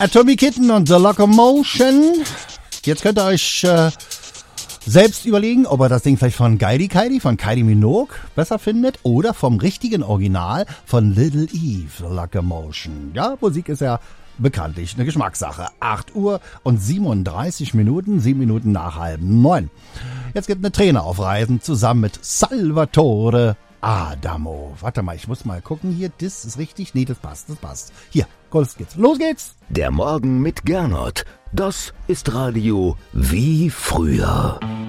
Atomic Kitten und The Locomotion. Jetzt könnt ihr euch selbst überlegen, ob ihr das Ding vielleicht von von Kylie Minogue besser findet oder vom richtigen Original von Little Eve, The Locomotion. Ja, Musik ist ja bekanntlich eine Geschmackssache. 8 Uhr und 37 Minuten, 7 Minuten nach 8:30. Jetzt geht eine Trainer auf Reisen zusammen mit Salvatore Adamo. Warte mal, ich muss mal gucken hier. Das ist richtig? Nee, das passt. Hier, los geht's. Der Morgen mit Gernot. Das ist Radio wie früher.